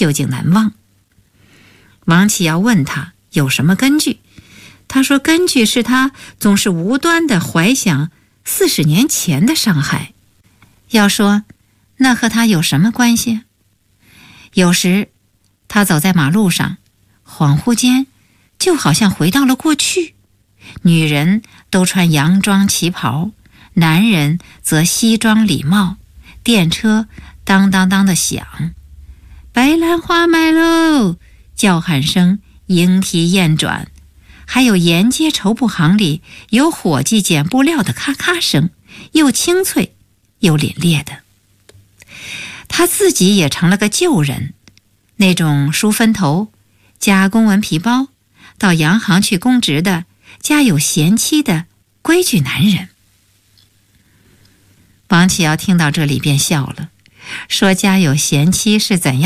究竟难忘。王启尧问他有什么根据，他说根据是他总是无端地怀想40年前的上海。要说那和他有什么关系？有时他走在马路上，恍惚间就好像回到了过去，女人都穿洋装旗袍，男人则西装礼帽，电车当当当的响，白兰花卖喽，叫喊声莺啼燕转，还有沿街绸布行里有伙计捡布料的咔咔声，又清脆又凛冽的。他自己也成了个旧人，那种梳分头、加公文皮包、到洋行去公职的、家有贤妻的规矩男人。王启尧听到这里便笑了，说家有贤妻是怎样